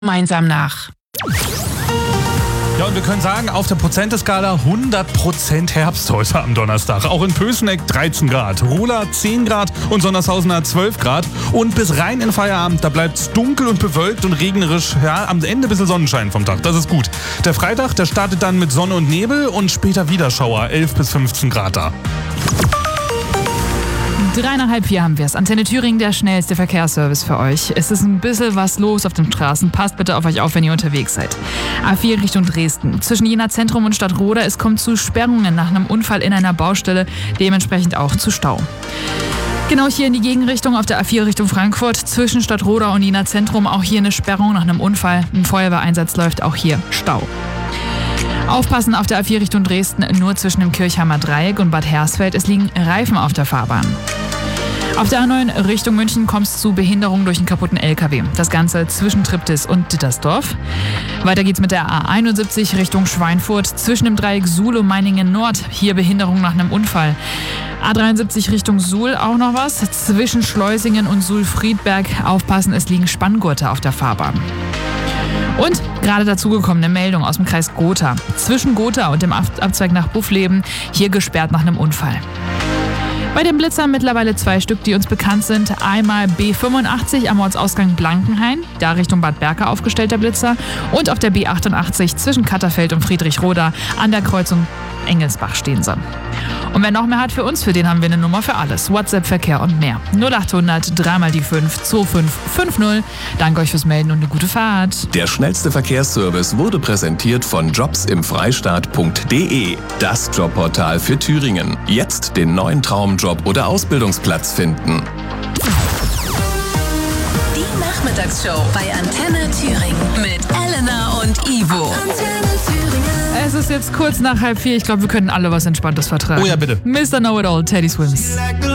gemeinsam nach. Ja, und wir können sagen, auf der Prozenteskala 100% Herbst heute am Donnerstag. Auch in Pößneck 13 Grad, Rola 10 Grad und Sondershausen hat 12 Grad. Und bis rein in Feierabend, da bleibt es dunkel und bewölkt und regnerisch. Ja, am Ende ein bisschen Sonnenschein vom Tag, das ist gut. Der Freitag, der startet dann mit Sonne und Nebel und später wieder Schauer, 11 bis 15 Grad da. 3,5 haben wir es. Antenne Thüringen, der schnellste Verkehrsservice für euch. Es ist ein bisschen was los auf den Straßen. Passt bitte auf euch auf, wenn ihr unterwegs seid. A4 Richtung Dresden. Zwischen Jena Zentrum und Stadtroda, es kommt zu Sperrungen nach einem Unfall in einer Baustelle, dementsprechend auch zu Stau. Genau hier in die Gegenrichtung auf der A4 Richtung Frankfurt, zwischen Stadtroda und Jena Zentrum, auch hier eine Sperrung nach einem Unfall. Ein Feuerwehreinsatz läuft, auch hier Stau. Aufpassen auf der A4 Richtung Dresden, nur zwischen dem Kirchheimer Dreieck und Bad Hersfeld. Es liegen Reifen auf der Fahrbahn. Auf der A9 Richtung München kommt es zu Behinderung durch einen kaputten LKW. Das Ganze zwischen Triptis und Dittersdorf. Weiter geht's mit der A71 Richtung Schweinfurt, zwischen dem Dreieck Suhl und Meiningen Nord. Hier Behinderung nach einem Unfall. A73 Richtung Suhl auch noch was. Zwischen Schleusingen und Suhl-Friedberg aufpassen, es liegen Spanngurte auf der Fahrbahn. Und gerade dazugekommene Meldung aus dem Kreis Gotha. Zwischen Gotha und dem Abzweig nach Buffleben, hier gesperrt nach einem Unfall. Bei den Blitzern mittlerweile 2 Stück, die uns bekannt sind. Einmal B85 am Ortsausgang Blankenhain, da Richtung Bad Berka aufgestellter Blitzer. Und auf der B88 zwischen Katterfeld und Friedrichroda an der Kreuzung Engelsbach stehen sie. Und wer noch mehr hat für uns, für den haben wir eine Nummer für alles. WhatsApp, Verkehr und mehr. 0800 3 mal die 5 2550. Danke euch fürs Melden und eine gute Fahrt. Der schnellste Verkehrsservice wurde präsentiert von jobsimfreistaat.de. Das Jobportal für Thüringen. Jetzt den neuen Traumjob oder Ausbildungsplatz finden. Die Nachmittagsshow bei Antenne Thüringen mit Elena und Ivo. Es ist jetzt kurz nach 3:30. Ich glaube, wir können alle was Entspanntes vertragen. Oh ja, bitte. Mr. Know-It-All, Teddy Swims.